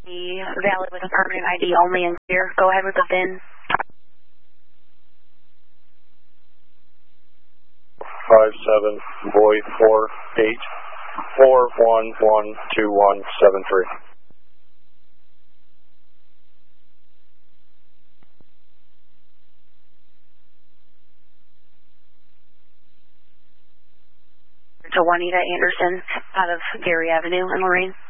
be valid with a permanent ID only and clear. Go ahead with the VIN. 57 boy 48 4112173. To Juanita Anderson out of Gary Avenue in Lorraine.